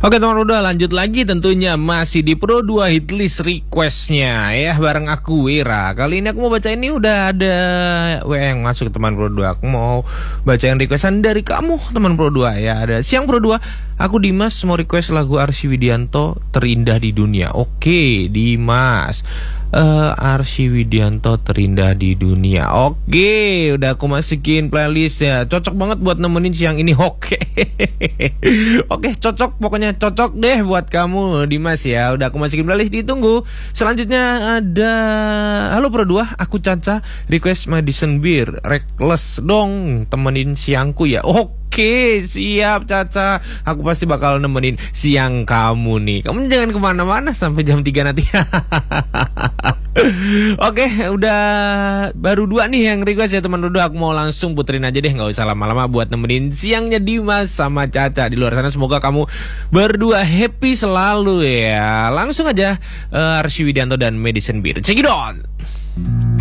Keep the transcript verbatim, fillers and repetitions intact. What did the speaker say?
Oke teman, udah lanjut lagi tentunya masih di Pro dua Hitlist Requestnya ya, bareng aku Wira. Kali ini aku mau baca, ini udah ada W A yang masuk teman Pro dua. Aku mau bacain requestan dari kamu teman Pro dua ya. Ada siang Pro dua, aku Dimas mau request lagu Arsy Widianto Terindah di Dunia. Oke Dimas, uh, Arsy Widianto Terindah di Dunia. Oke, udah aku masukin playlist ya. Cocok banget buat nemenin siang ini. Oke. Oke, cocok, pokoknya cocok deh buat kamu Dimas ya. Udah aku masukin playlist, ditunggu. Selanjutnya ada halo Pro dua, aku Caca request Madison Beer Reckless dong, temenin siangku ya. Oke, siap Caca, aku pasti bakal nemenin siang kamu nih. Kamu jangan kemana-mana sampai jam tiga nanti. Oke, udah baru dua nih yang request ya teman Dodo. Aku mau langsung puterin aja deh, nggak usah lama-lama buat nemenin siangnya Dimas sama Caca di luar sana. Semoga kamu berdua happy selalu ya. Langsung aja uh, Arsy Widianto dan Madison Beer. Check it on.